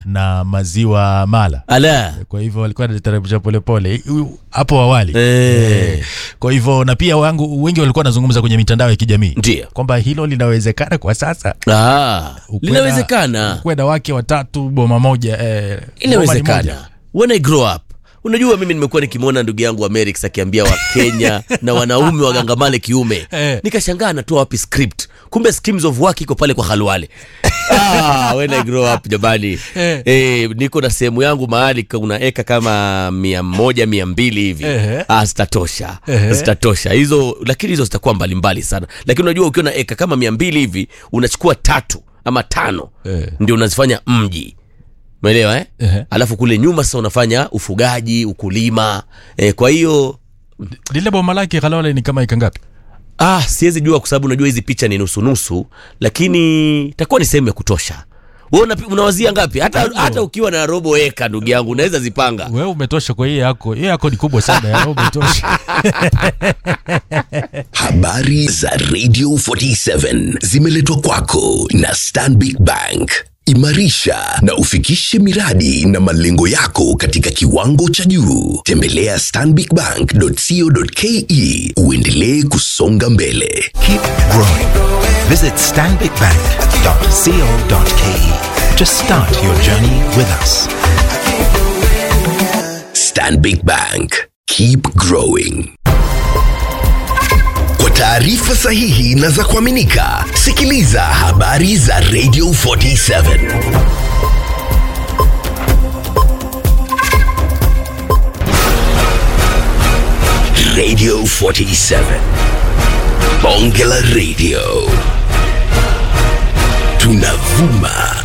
na maziwa mala. Ala. Kwa hivyo walikuwa wanateremsha polepole hapo awali. Kwa hivyo na pia wengi walikuwa wanazungumza kwenye mitandao ya kijamii kwamba hilo linawezekana kwa sasa. Linawezekana. Kwenda wake watatu boma moja inawezekana. When I grow up, unajua mimi nimekuwa nikimwona ndugu yangu Amerix akiambia wa Kenya na wanaume wagangamale kiume. Nikashangaa anatoa wapi script. Kumbe schemes of work iko pale kwa Khalwale. When I grow up jamani. Niko na sehemu yangu mahali kuna eka kama 100-200 hivi. Zitatosha. Hizo lakini hizo zitakuwa mbalimbali sana. Lakini unajua ukiwa na eka kama 200 hivi unachukua 3 ama 5 ndio unazifanya mji. Umeelewa Alafu kule nyuma sasa unafanya ufugaji, ukulima. Kwa hiyo lile boma lake Khalwale ni kama eka ngapi? Siwezi jua kwa sababu unajua hizi picha ni nusu, lakini itakuwa ni sehemu ya kutosha. Wewe unawazia ngapi? Hata ukiwa na robo eka ndugu yangu unaweza zipanga. Wewe umetosha kwa hiyo yako. Hiyo yako ni kubwa sana, ya robo umetosha. Habari za Radio 47 zimeletwa kwako na Stanbic Bank. Imarisha na ufikishe miradi na malengo yako katika kiwango cha juu. Tembelea stanbicbank.co.ke uendelee kusonga mbele. Keep growing. Visit stanbicbank.co.ke to start your journey with us. Stanbic Bank. Keep growing. Kwa taarifa sahihi na za kuaminika, sikiliza habari za Radio 47. Radio 47. Bonge la Radio. Tunavuma.